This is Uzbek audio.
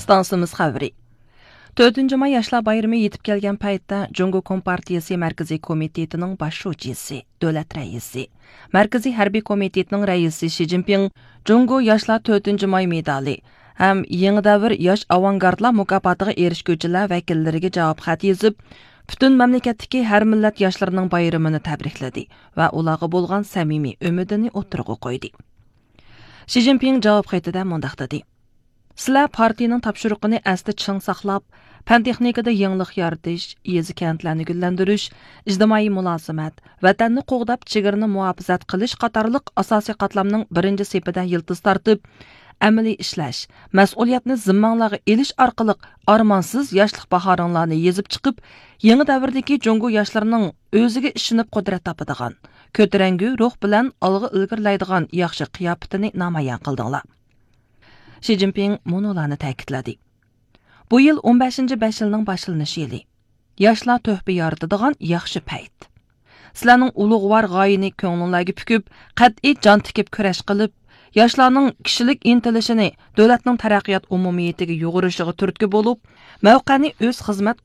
Stansimiz xəbəri. 4 may Yaşlar bayramı yetib kelgan paytda Jungo Kompartiyasi Markaziy komitetining boshlovchisi, davlat raisi, Markaziy harbiy komitetining raisi Xi Jinping Jungo Yaşlar 4 may medali ham yangi davr yosh avangardlar mukofotiga erishguvchilar vakillariga javob xat yozib, butun mamlakatdagi har millat yoshlarining bayramini tabrikladi va ularga bo'lgan samimiy umidini o'tirg'a qo'ydi. Xi Jinping javob xatida mundaq dedi: Sizlar partiyaning topshiriqini asli ching saqlab, fan texnikada yangilik yaratish, yezi kentlarni gullantirish, ijtimoiy mulozimat, vatanni qo'g'dab chegarani muhofazat qilish qatorliq asosiy qatlamning birinchi sepida yildiz tortib, amaliy ishlash, mas'uliyatni zimmanglarga elish orqali armonsiz yoshlik bahoringlarni yezib chiqib, yangi davrdagi Jungo yoshlarining o'ziga ishinib qudrat topadigan, ko'tarangu ruh bilan olg'a ilgirlaydigan yaxshi qiyofatini namoyon qildinglar. Xi Jinping monolarni ta'kidladi. Bu yil 15-5 yilning boshlanish yili. Yoshlar to'hba yoritadigan yaxshi payt. Sizlarning ulug'vor g'oyani ko'nglingizga pukib, qat'iy jon tikib kurash qilib, yoshlarning kishilik intilishini davlatning taraqqiyot umumiyatiga yo'g'irishiga turtki bo'lib, mavqani o'z xizmat